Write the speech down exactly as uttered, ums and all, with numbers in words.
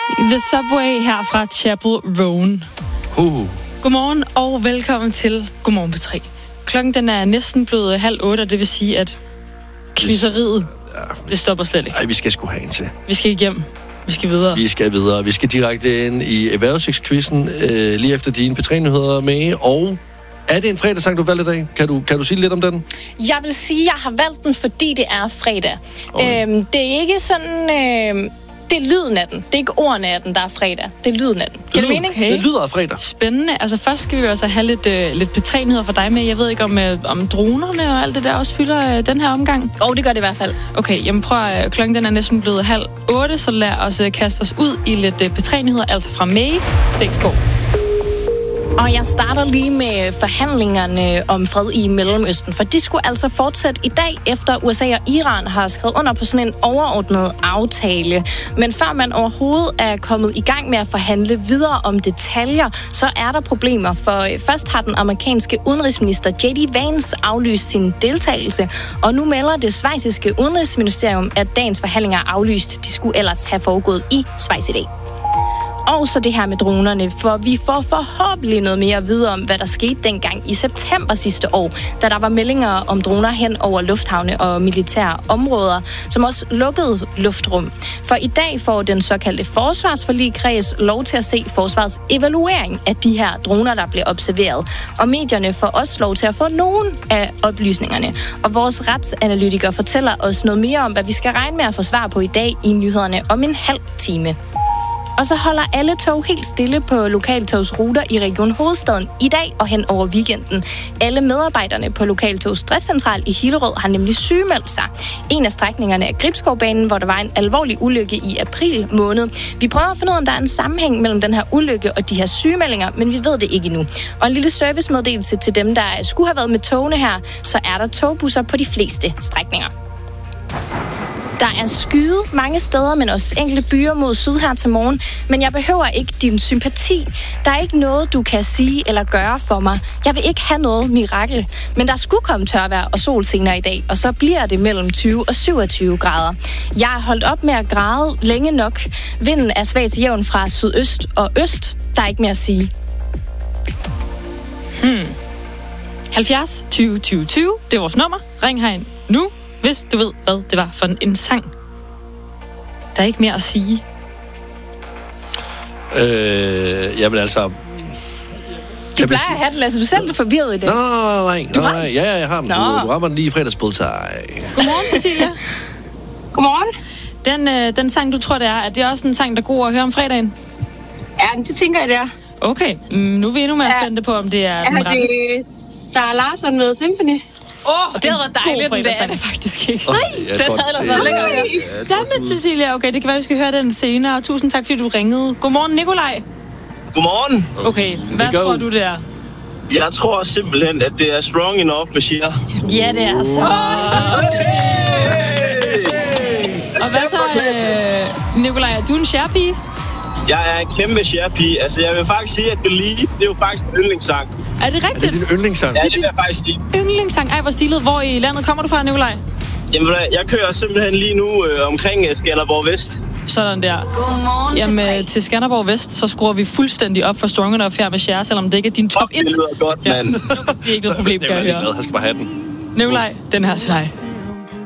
The Subway her fra Chapel Roan. Uh. Godmorgen og velkommen til Godmorgen på tre. Klokken den er næsten blevet halv otte, og det vil sige, at quizzeriet, ja, det stopper slet ikke. Nej, vi skal sgu have en til. Vi skal igennem. Vi skal videre. Vi skal videre. Vi skal direkte ind i vejrudsigtsquizzen øh, lige efter dine P tre-nyheder med. Og er det en fredagssang, du valgte i dag? Kan du, kan du sige lidt om den? Jeg vil sige, at jeg har valgt den, fordi det er fredag. Okay. Øhm, det er ikke sådan... Øh, det er lyden af den. Det er ikke ordene af den, der er fredag. Det er lyden af den. Kan det mening? Okay. Det lyder af fredag. Spændende. Altså først skal vi også have lidt, øh, lidt P tre-nyheder for dig med. Jeg ved ikke, om, øh, om dronerne og alt det der også fylder øh, den her omgang. Åh, oh, det gør det i hvert fald. Okay, jamen prøv at, klokken den er næsten blevet halv otte, så lad os øh, kaste os ud i lidt øh, P tre-nyheder, altså fra May Bæksgaard. Og jeg starter lige med forhandlingerne om fred i Mellemøsten, for de skulle altså fortsætte i dag, efter U S A og Iran har skrevet under på sådan en overordnet aftale. Men før man overhovedet er kommet i gang med at forhandle videre om detaljer, så er der problemer, for først har den amerikanske udenrigsminister J D Vance aflyst sin deltagelse, og nu melder det schweiziske udenrigsministerium, at dagens forhandlinger er aflyst. De skulle ellers have foregået i Schweiz i dag. Og så det her med dronerne, for vi får forhåbentlig noget mere at vide om, hvad der skete dengang i september sidste år, da der var meldinger om droner hen over lufthavne og militære områder, som også lukkede luftrum. For i dag får den såkaldte forsvarsforligkreds lov til at se forsvarets evaluering af de her droner, der blev observeret. Og medierne får også lov til at få nogle af oplysningerne. Og vores retsanalytiker fortæller os noget mere om, hvad vi skal regne med at få svar på i dag i nyhederne om en halv time. Og så holder alle tog helt stille på lokaltogsruter i Region Hovedstaden i dag og hen over weekenden. Alle medarbejderne på Lokaltogs driftscentral i Hillerød har nemlig sygemeldt sig. En af strækningerne er Gribskovbanen, hvor der var en alvorlig ulykke i april måned. Vi prøver at finde ud af, om der er en sammenhæng mellem den her ulykke og de her sygemeldinger, men vi ved det ikke endnu. Og en lille servicemeddelelse til dem, der skulle have været med togene her, så er der togbusser på de fleste strækninger. Der er skyde mange steder, men også enkelte byer mod syd her til morgen. Men jeg behøver ikke din sympati. Der er ikke noget, du kan sige eller gøre for mig. Jeg vil ikke have noget mirakel. Men der skulle komme tørvejr og sol senere i dag, og så bliver det mellem tyve og syvogtyve grader. Jeg har holdt op med at græde længe nok. Vinden er svag til jævn fra sydøst og øst. Der er ikke mere at sige. Hmm. halvfjerds tyve tyve tyve, det er vores nummer. Ring herind nu, hvis du ved, hvad det var for en sang. Der er ikke mere at sige. Øh, jamen altså... Du plejer at have den, Lasse. Du selv er forvirret i det. Nej, nej, nej, nej. Ja, ja, jeg har den. Du, du rammer den lige i fredagsbådsej. Godmorgen, Cecilia. Godmorgen. Den, øh, den sang, du tror, det er, er det også en sang, der er god at høre om fredagen? Ja, det tænker jeg, det er. Okay, mm, nu er vi endnu mere ja. spændte på, om det er ja, den rette. Ja, det er Sara Larsson med Symphony. Åh, oh, det havde været dejligt, men det er det faktisk ikke. Nej, ja, den havde ellers været længere. Dammit, Cecilia. Okay, det kan være, vi skal høre den senere. Tusind tak, fordi du ringede. Godmorgen, Nikolaj. Godmorgen. Okay, hvad det tror du, det er? Jeg tror simpelthen, at det er Strong Enough med Cher. Ja, det er så. Okay. Og hvad så, øh, Nikolaj, er du en Cher-pige? Jeg er en kæmpe Cher-pige. Altså, jeg vil faktisk sige, at Believe, det er jo faktisk en yndlingssang. Er det rigtigt? Er det din yndlingssang? Ja, det vil jeg faktisk sige. Yndlingssang? Ej, hvor stilet. Hvor i landet kommer du fra, Nikolaj? Jamen, jeg kører simpelthen lige nu øh, omkring Skanderborg Vest. Sådan der. Godmorgen. Jamen, til Skanderborg Vest, så skruer vi fuldstændig op for Strong Enough her med Cher, selvom det ikke er din top et. Det lyder godt, mand. Ja. Det er ikke noget problem, kan jeg høre. Jeg skal bare have den. Nikolaj, den her til dig.